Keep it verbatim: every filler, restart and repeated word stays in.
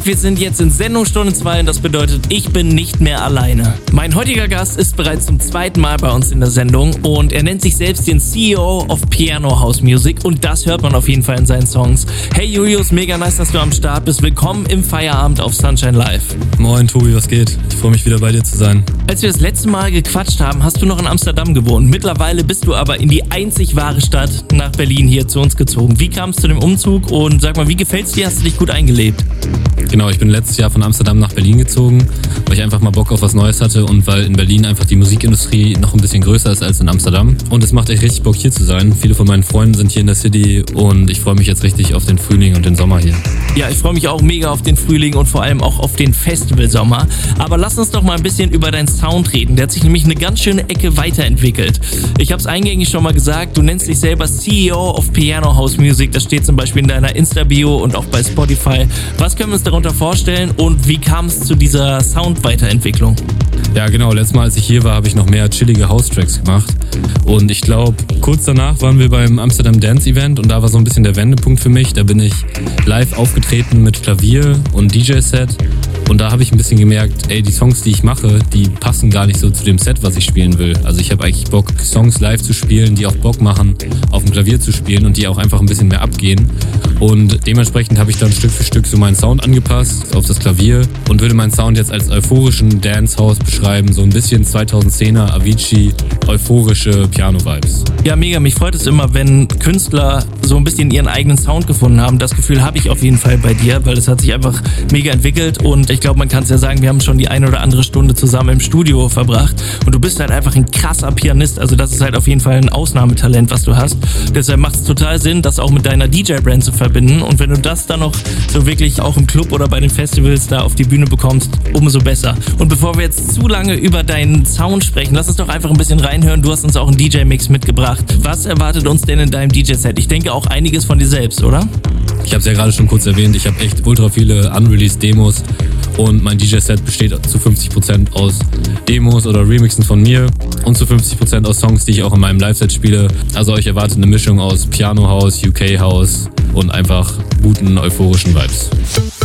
Wir sind jetzt in Sendungsstunde zwei und das bedeutet, ich bin nicht mehr alleine. Mein heutiger Gast ist bereits zum zweiten Mal bei uns in der Sendung und er nennt sich selbst den C E O of Piano House Music und das hört man auf jeden Fall in seinen Songs. Hey Julius, mega nice, dass du am Start bist. Willkommen im Feierabend auf Sunshine Live. Moin Tobi, was geht? Ich freue mich wieder bei dir zu sein. Als wir das letzte Mal gequatscht haben, hast du noch in Amsterdam gewohnt. Mittlerweile bist du aber in die einzig wahre Stadt nach Berlin hier zu uns gezogen. Wie kam es zu dem Umzug und sag mal, wie gefällt's dir? Hast du dich gut eingelebt? Genau, ich bin letztes Jahr von Amsterdam nach Berlin gezogen, weil ich einfach mal Bock auf was Neues hatte und weil in Berlin einfach die Musikindustrie noch ein bisschen größer ist als in Amsterdam. Und es macht echt richtig Bock, hier zu sein. Viele von meinen Freunden sind hier in der City und ich freue mich jetzt richtig auf den Frühling und den Sommer hier. Ja, ich freue mich auch mega auf den Frühling und vor allem auch auf den Festivalsommer. Aber lass uns doch mal ein bisschen über deinen Sound reden. Der hat sich nämlich eine ganz schöne Ecke weiterentwickelt. Ich habe es eingängig schon mal gesagt, du nennst dich selber C E O of Piano House Music. Das steht zum Beispiel in deiner Insta-Bio und auch bei Spotify. Was können wir uns darunter vorstellen und wie kam es zu dieser Sound-Weiterentwicklung? Ja genau, letztes Mal als ich hier war, habe ich noch mehr chillige House-Tracks gemacht und ich glaube, kurz danach waren wir beim Amsterdam Dance Event und da war so ein bisschen der Wendepunkt für mich. Da bin ich live aufgetreten mit Klavier und D J-Set und da habe ich ein bisschen gemerkt, ey, die Songs, die ich mache, die passen gar nicht so zu dem Set, was ich spielen will. Also ich habe eigentlich Bock, Songs live zu spielen, die auch Bock machen, auf dem Klavier zu spielen und die auch einfach ein bisschen mehr abgehen. Und dementsprechend habe ich dann Stück für Stück so meinen Sound angepasst auf das Klavier und würde meinen Sound jetzt als euphorischen Dance-House beschreiben. So ein bisschen zweitausendzehner Avicii, euphorische Piano-Vibes. Ja, mega. Mich freut es immer, wenn Künstler so ein bisschen ihren eigenen Sound gefunden haben. Das Gefühl habe ich auf jeden Fall bei dir, weil es hat sich einfach mega entwickelt und ich glaube, man kann es ja sagen, wir haben schon die eine oder andere Stunde zusammen im Studio verbracht und du bist halt einfach ein krasser Pianist. Also das ist halt auf jeden Fall ein Ausnahmetalent, was du hast. Deshalb macht es total Sinn, das auch mit deiner D J-Brand zu verbinden. Und wenn du das dann noch so wirklich auch im Club oder bei den Festivals da auf die Bühne bekommst, umso besser. Und bevor wir jetzt zu lange über deinen Sound sprechen, lass uns doch einfach ein bisschen reinhören. Du hast uns auch einen D J-Mix mitgebracht. Was erwartet uns denn in deinem D J-Set? Ich denke auch einiges von dir selbst, oder? Ich habe es ja gerade schon kurz erwähnt, ich habe echt ultra viele unreleased Demos und mein D J-Set besteht zu fünfzig Prozent aus Demos oder Remixen von mir und zu fünfzig Prozent aus Songs, die ich auch in meinem Live-Set spiele. Also euch erwartet eine Mischung aus Piano House, U K House und einfach guten euphorischen Vibes.